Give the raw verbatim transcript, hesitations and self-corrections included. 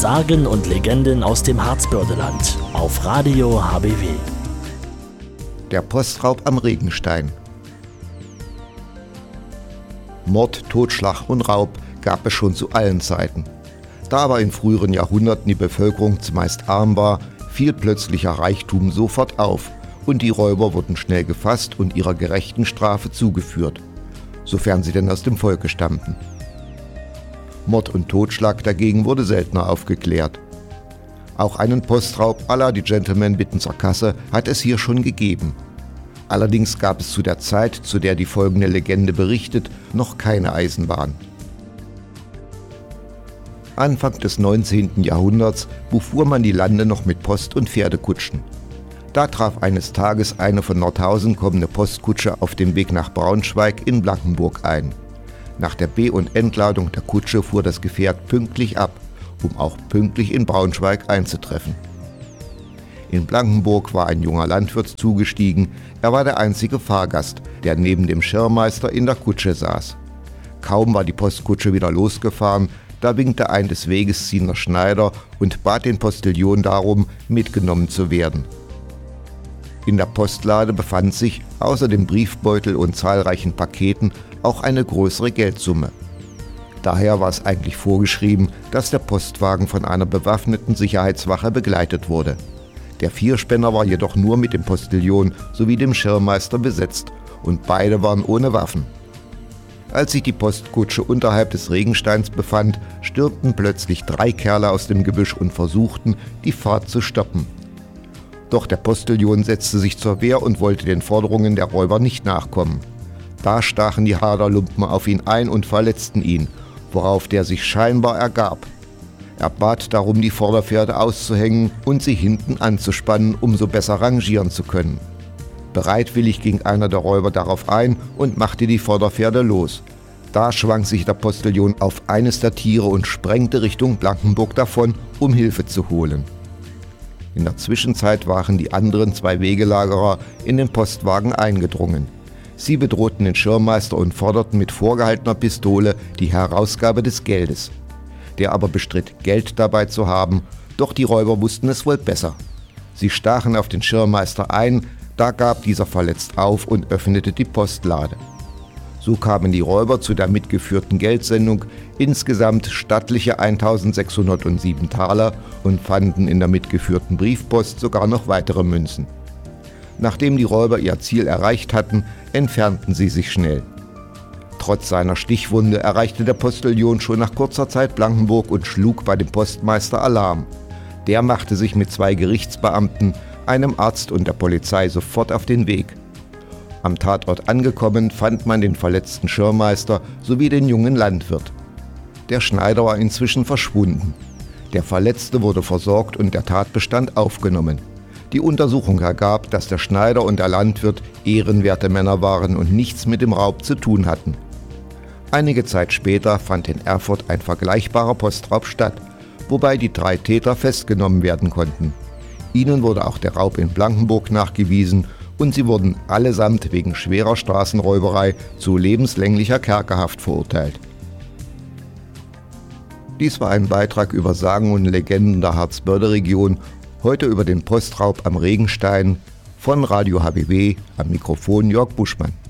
Sagen und Legenden aus dem Harzbördeland auf Radio H B W. Der Postraub am Regenstein. Mord, Totschlag und Raub gab es schon zu allen Zeiten. Da aber in früheren Jahrhunderten die Bevölkerung zumeist arm war, fiel plötzlicher Reichtum sofort auf und die Räuber wurden schnell gefasst und ihrer gerechten Strafe zugeführt, sofern sie denn aus dem Volke stammten. Mord und Totschlag dagegen wurde seltener aufgeklärt. Auch einen Postraub à la die Gentlemen bitten zur Kasse hat es hier schon gegeben. Allerdings gab es zu der Zeit, zu der die folgende Legende berichtet, noch keine Eisenbahn. Anfang des neunzehnten Jahrhunderts befuhr man die Lande noch mit Post- und Pferdekutschen. Da traf eines Tages eine von Nordhausen kommende Postkutsche auf dem Weg nach Braunschweig in Blankenburg ein. Nach der Be- und Entladung der Kutsche fuhr das Gefährt pünktlich ab, um auch pünktlich in Braunschweig einzutreffen. In Blankenburg war ein junger Landwirt zugestiegen. Er war der einzige Fahrgast, der neben dem Schirrmeister in der Kutsche saß. Kaum war die Postkutsche wieder losgefahren, da winkte ein des Weges ziehender Schneider und bat den Postillion darum, mitgenommen zu werden. In der Postlade befand sich, außer dem Briefbeutel und zahlreichen Paketen, auch eine größere Geldsumme. Daher war es eigentlich vorgeschrieben, dass der Postwagen von einer bewaffneten Sicherheitswache begleitet wurde. Der Vierspänner war jedoch nur mit dem Postillion sowie dem Schirrmeister besetzt und beide waren ohne Waffen. Als sich die Postkutsche unterhalb des Regensteins befand, stürmten plötzlich drei Kerle aus dem Gebüsch und versuchten, die Fahrt zu stoppen. Doch der Postillion setzte sich zur Wehr und wollte den Forderungen der Räuber nicht nachkommen. Da stachen die Haderlumpen auf ihn ein und verletzten ihn, worauf der sich scheinbar ergab. Er bat darum, die Vorderpferde auszuhängen und sie hinten anzuspannen, um so besser rangieren zu können. Bereitwillig ging einer der Räuber darauf ein und machte die Vorderpferde los. Da schwang sich der Postillion auf eines der Tiere und sprengte Richtung Blankenburg davon, um Hilfe zu holen. In der Zwischenzeit waren die anderen zwei Wegelagerer in den Postwagen eingedrungen. Sie bedrohten den Schirrmeister und forderten mit vorgehaltener Pistole die Herausgabe des Geldes. Der aber bestritt, Geld dabei zu haben, doch die Räuber wussten es wohl besser. Sie stachen auf den Schirrmeister ein, da gab dieser verletzt auf und öffnete die Postlade. So kamen die Räuber zu der mitgeführten Geldsendung, insgesamt stattliche eintausendsechshundertsieben Taler, und fanden in der mitgeführten Briefpost sogar noch weitere Münzen. Nachdem die Räuber ihr Ziel erreicht hatten, entfernten sie sich schnell. Trotz seiner Stichwunde erreichte der Postillion schon nach kurzer Zeit Blankenburg und schlug bei dem Postmeister Alarm. Der machte sich mit zwei Gerichtsbeamten, einem Arzt und der Polizei sofort auf den Weg. Am Tatort angekommen, fand man den verletzten Schirrmeister sowie den jungen Landwirt. Der Schneider war inzwischen verschwunden. Der Verletzte wurde versorgt und der Tatbestand aufgenommen. Die Untersuchung ergab, dass der Schneider und der Landwirt ehrenwerte Männer waren und nichts mit dem Raub zu tun hatten. Einige Zeit später fand in Erfurt ein vergleichbarer Postraub statt, wobei die drei Täter festgenommen werden konnten. Ihnen wurde auch der Raub in Blankenburg nachgewiesen und sie wurden allesamt wegen schwerer Straßenräuberei zu lebenslänglicher Kerkerhaft verurteilt. Dies war ein Beitrag über Sagen und Legenden der Harzbörde-Region, heute über den Postraub am Regenstein, von Radio H B W, am Mikrofon Jörg Buschmann.